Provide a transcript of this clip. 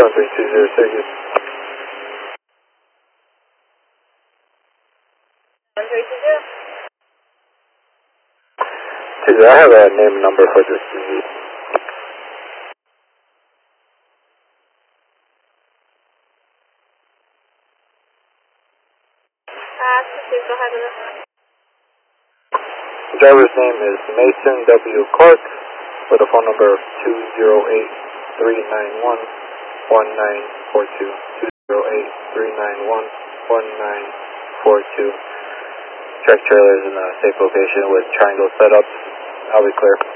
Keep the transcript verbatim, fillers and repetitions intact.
seven three two zero, thank you. seven three two zero. I have a name and number for this disease. Uh, please go ahead with it. The driver's name is Mason W. Clark with a phone number of two zero eight, three nine one, one nine four two. two zero eight, three nine one, one nine four two. Track trailer is in a safe location with triangle setup. I'll be clear.